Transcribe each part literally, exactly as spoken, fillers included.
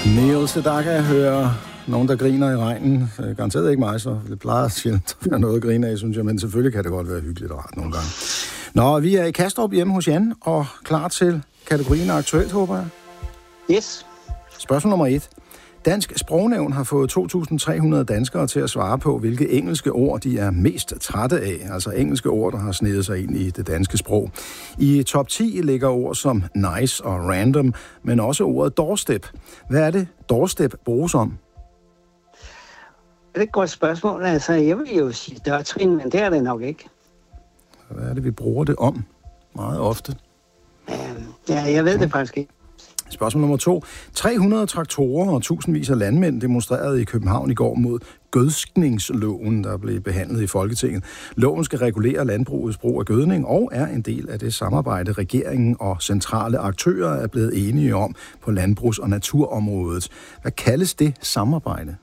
Neil Sedaka hører nogen, der griner i regnen. Garanteret ikke mig, så det plejer sjældent at være noget at grine af, synes jeg, men selvfølgelig kan det godt være hyggeligt og rart nogle gange. Nå, vi er i Kastrup hjemme hos Jan, og klar til kategorien aktuelt, håber jeg. Yes. Spørgsmål nummer et. Dansk Sprognævn har fået to tusind tre hundrede danskere til at svare på, hvilke engelske ord de er mest trætte af. Altså engelske ord, der har snedet sig ind i det danske sprog. I top ti ligger ord som nice og random, men også ordet doorstep. Hvad er det, doorstep bruges om? Det er et godt spørgsmål. Altså, jeg vil jo sige dørtrin, men det er det nok ikke. Hvad er det, vi bruger det om meget ofte? Ja, jeg ved det faktisk ikke. Spørgsmål nummer to. tre hundrede traktorer og tusindvis af landmænd demonstrerede i København i går mod gødskningsloven, der blev behandlet i Folketinget. Loven skal regulere landbrugets brug af gødning og er en del af det samarbejde, regeringen og centrale aktører er blevet enige om på landbrugs- og naturområdet. Hvad kaldes det samarbejde?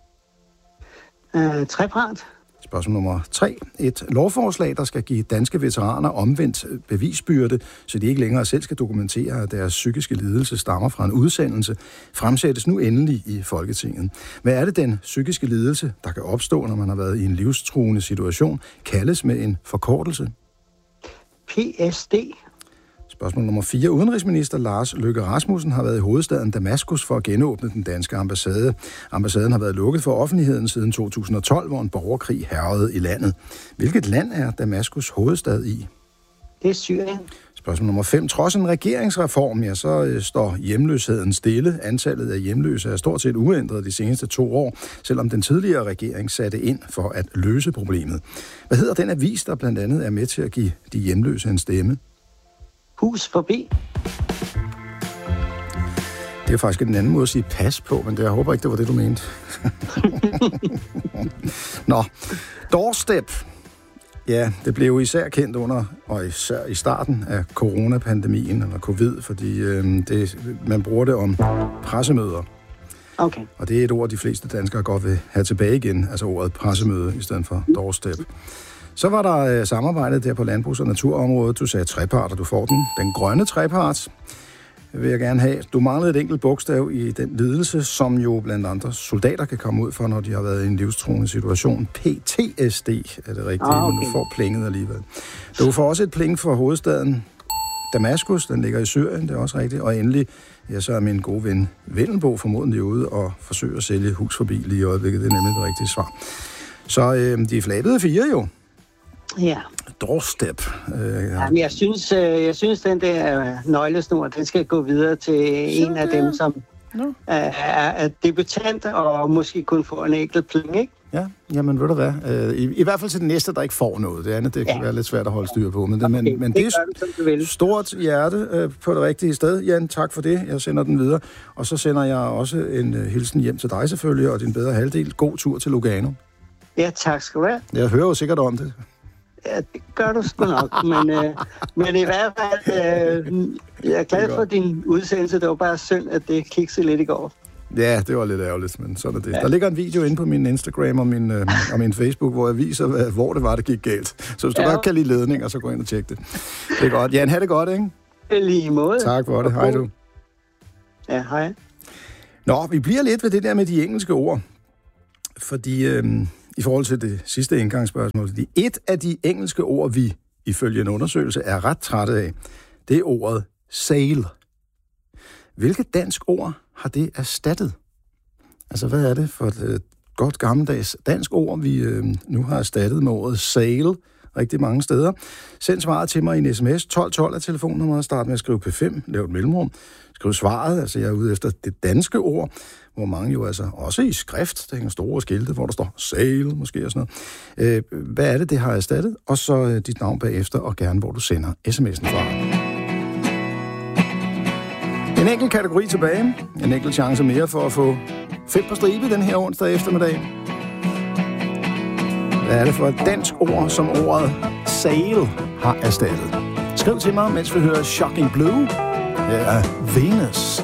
Uh, trepart. Spørgsmål nummer tre. Et lovforslag, der skal give danske veteraner omvendt bevisbyrde, så de ikke længere selv skal dokumentere, at deres psykiske lidelse stammer fra en udsendelse, fremsættes nu endelig i Folketinget. Hvad er det, den psykiske lidelse, der kan opstå, når man har været i en livstruende situation, kaldes med en forkortelse? P S D. Spørgsmål nummer fire. Udenrigsminister Lars Løkke Rasmussen har været i hovedstaden Damaskus for at genåbne den danske ambassade. Ambassaden har været lukket for offentligheden siden to tusind og tolv, hvor en borgerkrig hærgede i landet. Hvilket land er Damaskus hovedstad i? Det er Syrien. Spørgsmål nummer fem. Trods en regeringsreform, ja, så øh, står hjemløsheden stille. Antallet af hjemløse er stort set uændret de seneste to år, selvom den tidligere regering satte ind for at løse problemet. Hvad hedder den avis, der blandt andet er med til at give de hjemløse en stemme? Hus forbi. Det er faktisk en anden måde at sige pas på, men det, jeg håber ikke, det var det, du mente. Nå, doorstep. Ja, det blev jo især kendt under, og især i starten af coronapandemien, eller covid, fordi øh, det, man bruger det om pressemøder. Okay. Og det er et ord, de fleste danskere godt vil have tilbage igen, altså ordet pressemøde i stedet for doorstep. Så var der øh, samarbejdet der på landbrugs- og naturområdet. Du sagde trepart, og du får den. Den grønne trepart vil jeg gerne have. Du manglede et enkelt bogstav i den lidelse, som jo blandt andre soldater kan komme ud for, når de har været i en livstruende situation. P T S D er det rigtige, ah, okay. Men du får plinget alligevel. Du får også et pling for hovedstaden Damaskus, den ligger i Syrien, det er også rigtigt. Og endelig, ja, så er min gode ven Vendelbo formodentlig ude og forsøger at sælge hus forbi lige i øjeblikket. Det er nemlig det rigtige svar. Så øh, de flabede fire jo. Ja. Doorstep. Øh, ja. Jamen, jeg synes, øh, jeg synes, den der nøglesnor, den skal gå videre til så, en af dem, som no. er, er debutant og måske kun får en enkelt pling, ikke? Ja, jamen ved du hvad. Øh, i, I hvert fald til den næste, der ikke får noget. Det andet, det kan ja. være lidt svært at holde styr på. Men det, okay, men, men det, det er du, stort hjerte øh, på det rigtige sted. Jan, tak for det. Jeg sender den videre. Og så sender jeg også en uh, hilsen hjem til dig selvfølgelig, og din bedre halvdel. God tur til Lugano. Ja, tak skal du have. Jeg hører jo sikkert om det. Ja, det gør du sgu nok, men, øh, men i hvert fald, øh, jeg er glad for din udsendelse. Det var bare synd, at det kiksede lidt i går. Ja, det var lidt ærgerligt, men sådan er det. Ja. Der ligger en video inde på min Instagram og min, øh, og min Facebook, hvor jeg viser, hvad, hvor det var, det gik galt. Så hvis du ja. godt kan lide ledninger, så gå ind og tjek det. Det er godt. Jan, have det godt, ikke? Lige måde. Tak for det. Hej du. Ja, hej. Nå, vi bliver lidt ved det der med de engelske ord. Fordi... Øh, I forhold til det sidste indgangsspørgsmål, fordi et af de engelske ord, vi ifølge en undersøgelse er ret trætte af, det er ordet sail. Hvilket dansk ord har det erstattet? Altså, hvad er det for et godt gammeldags dansk ord, vi øh, nu har erstattet med ordet sail rigtig mange steder? Send svaret til mig i en sms. tolv tolv er telefonnummeret. Start med at skrive P fem. Lav et mellemrum. Skriv svaret. Altså, jeg er ude efter det danske ord, hvor mange jo altså også i skrift, der hænger store skilte, hvor der står sail, måske og sådan noget. Øh, hvad er det, det har erstattet? Og så øh, dit navn bagefter, og gerne, hvor du sender sms'en fra. En enkelt kategori tilbage. En enkelt chance mere for at få fem på stribe den her onsdag eftermiddag. Hvad er det for et dansk ord, som ordet sail har erstattet? Skriv til mig, mens vi hører Shocking Blue. Ja, Venus.